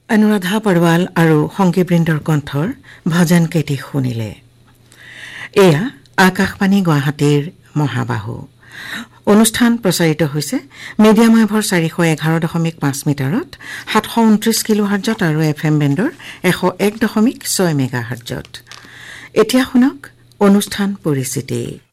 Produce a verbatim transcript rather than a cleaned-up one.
অনুৰাধা পৰৱাল আৰু সংগীবৃন্দৰ কণ্ঠৰ ভজন কেটি শুনিলে। এয়া আকাশবাণী গুৱাহাটীৰ মহাবাহু। অনুষ্ঠান প্ৰচাৰিত হৈছে মিডিয়াম ৱেভৰ চাৰিশ এঘাৰ দশমিক পাঁচ মিটাৰত সাতশ ঊনত্ৰিশ কিলো হাৰ্জত আৰু এফ এম বেণ্ডৰ এশ এক দশমিক ছয় মেগা হাৰ্জত। এতিয়া শুনক অনুষ্ঠান পৰিচিতি।